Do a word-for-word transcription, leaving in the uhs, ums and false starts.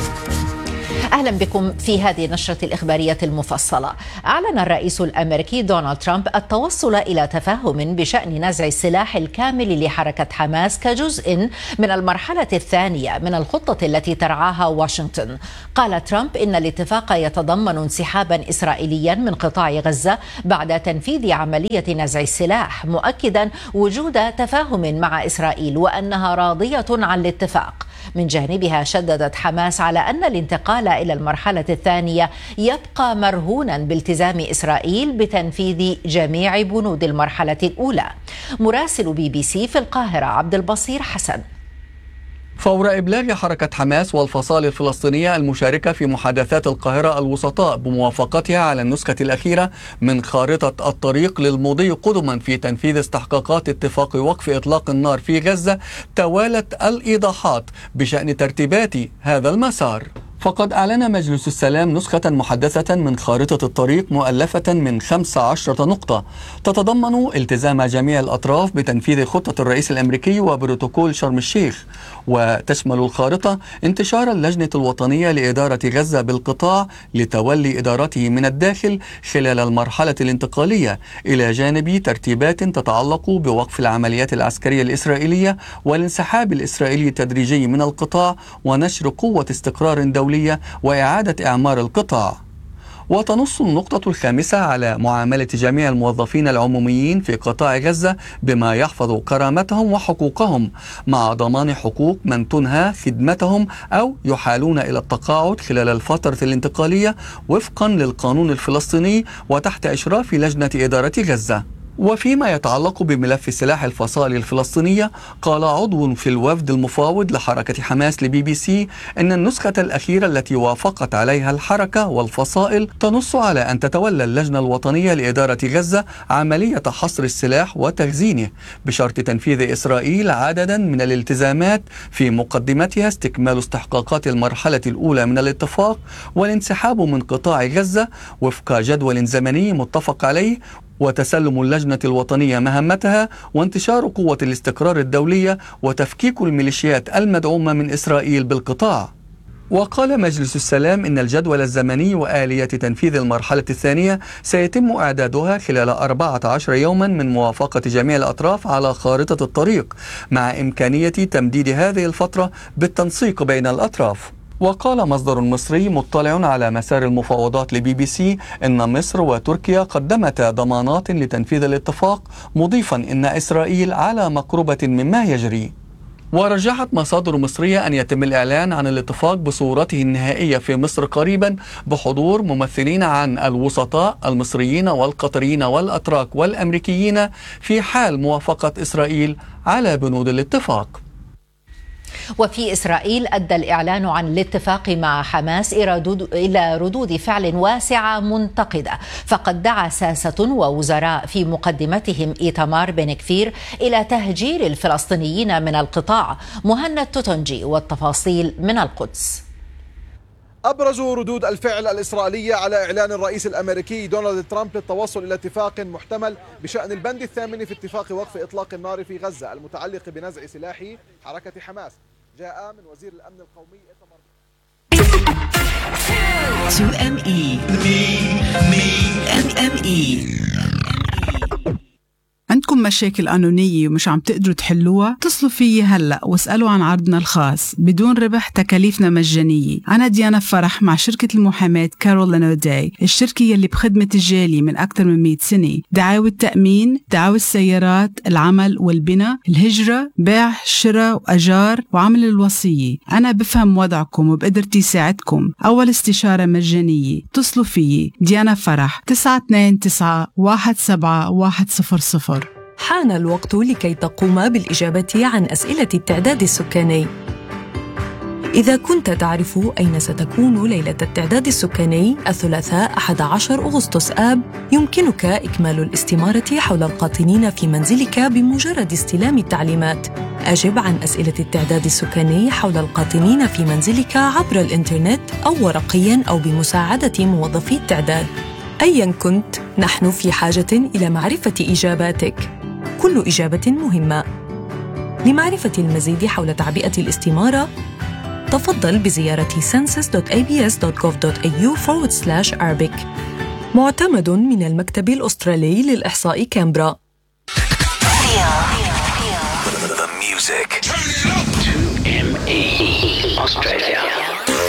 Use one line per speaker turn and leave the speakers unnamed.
أهلا بكم في هذه النشرة الإخبارية المفصلة. أعلن الرئيس الأمريكي دونالد ترامب التوصل إلى تفاهم بشأن نزع السلاح الكامل لحركة حماس كجزء من المرحلة الثانية من الخطة التي ترعاها واشنطن. قال ترامب إن الاتفاق يتضمن انسحابا إسرائيليا من قطاع غزة بعد تنفيذ عملية نزع السلاح، مؤكدا وجود تفاهم مع إسرائيل وأنها راضية عن الاتفاق. من جانبها شددت حماس على أن الانتقال إلى المرحلة الثانية يبقى مرهونا بالتزام إسرائيل بتنفيذ جميع بنود المرحلة الأولى. مراسل بي بي سي في القاهرة عبد البصير حسن.
فور إبلاغ حركة حماس والفصائل الفلسطينية المشاركة في محادثات القاهرة الوسطاء بموافقتها على النسخة الأخيرة من خارطة الطريق للمضي قدما في تنفيذ استحقاقات اتفاق وقف إطلاق النار في غزة، توالت الإيضاحات بشأن ترتيبات هذا المسار. فقد أعلن مجلس السلام نسخة محدثة من خارطة الطريق مؤلفة من خمس عشرة نقطة تتضمن التزام جميع الأطراف بتنفيذ خطة الرئيس الأمريكي وبروتوكول شرم الشيخ، وتشمل الخارطة انتشار اللجنة الوطنية لإدارة غزة بالقطاع لتولي إدارته من الداخل خلال المرحلة الانتقالية، إلى جانب ترتيبات تتعلق بوقف العمليات العسكرية الإسرائيلية والانسحاب الإسرائيلي التدريجي من القطاع ونشر قوة استقرار دولي وإعادة إعمار القطاع. وتنص النقطة الخامسة على معاملة جميع الموظفين العموميين في قطاع غزة بما يحفظ كرامتهم وحقوقهم، مع ضمان حقوق من تنهى خدمتهم أو يحالون إلى التقاعد خلال الفترة الانتقالية وفقا للقانون الفلسطيني وتحت إشراف لجنة إدارة غزة. وفيما يتعلق بملف سلاح الفصائل الفلسطينية، قال عضو في الوفد المفاوض لحركة حماس لبي بي سي إن النسخة الأخيرة التي وافقت عليها الحركة والفصائل تنص على أن تتولى اللجنة الوطنية لإدارة غزة عملية حصر السلاح وتخزينه، بشرط تنفيذ إسرائيل عددا من الالتزامات في مقدمتها استكمال استحقاقات المرحلة الأولى من الاتفاق والانسحاب من قطاع غزة وفق جدول زمني متفق عليه، وتسلم اللجنة الوطنية مهمتها، وانتشار قوة الاستقرار الدولية، وتفكيك الميليشيات المدعومة من إسرائيل بالقطاع. وقال مجلس السلام إن الجدول الزمني وآلية تنفيذ المرحلة الثانية سيتم إعدادها خلال أربعة عشر يوما من موافقة جميع الأطراف على خارطة الطريق، مع إمكانية تمديد هذه الفترة بالتنسيق بين الأطراف. وقال مصدر مصري مطلع على مسار المفاوضات لبي بي سي إن مصر وتركيا قدمتا ضمانات لتنفيذ الاتفاق، مضيفا إن إسرائيل على مقربة مما يجري. ورجحت مصادر مصرية أن يتم الإعلان عن الاتفاق بصورته النهائية في مصر قريبا بحضور ممثلين عن الوسطاء المصريين والقطريين والأتراك والأمريكيين في حال موافقة إسرائيل على بنود الاتفاق.
وفي إسرائيل أدى الإعلان عن الاتفاق مع حماس إلى ردود فعل واسعة منتقدة، فقد دعا ساسة ووزراء في مقدمتهم إيتمار بن كفير إلى تهجير الفلسطينيين من القطاع. مهند توتنجي والتفاصيل من القدس.
أبرز ردود الفعل الإسرائيلية على إعلان الرئيس الأمريكي دونالد ترامب للتوصل إلى اتفاق محتمل بشأن البند الثامن في اتفاق وقف إطلاق النار في غزة المتعلق بنزع سلاح حركة حماس، جاء من وزير الأمن القومي إيتمار.
عندكم مشاكل قانونية ومش عم تقدروا تحلوها؟ اتصلوا فيي هلأ واسألوا عن عرضنا الخاص بدون ربح، تكاليفنا مجانية. أنا ديانا فرح مع شركة المحاماة كارولين أوداي، الشركة يلي بخدمة الجالية من أكثر من مئة سنة، دعاوى التأمين، دعاوى السيارات، العمل والبناء، الهجرة، بيع، شراء وأجار وعمل الوصية. أنا بفهم وضعكم وبقدرتي ساعدكم. أول استشارة مجانية. اتصلوا فيي ديانا فرح تسعة اثنين تسعة واحد سبعة واحد صفر صفر.
حان الوقت لكي تقوم بالإجابة عن أسئلة التعداد السكاني. إذا كنت تعرف أين ستكون ليلة التعداد السكاني الثلاثاء أحد عشر أغسطس آب، يمكنك إكمال الاستمارة حول القاطنين في منزلك بمجرد استلام التعليمات. أجب عن أسئلة التعداد السكاني حول القاطنين في منزلك عبر الإنترنت أو ورقياً أو بمساعدة موظفي التعداد. أياً كنت، نحن في حاجة إلى معرفة إجاباتك. كل إجابة مهمة. لمعرفة المزيد حول تعبئة الاستمارة، تفضل بزيارة census دوت إيه بي إس دوت جوف دوت إيه يو forward slash Arabic. معتمد من المكتب الأسترالي للإحصاء كامبرا.
The music. two M A Australia.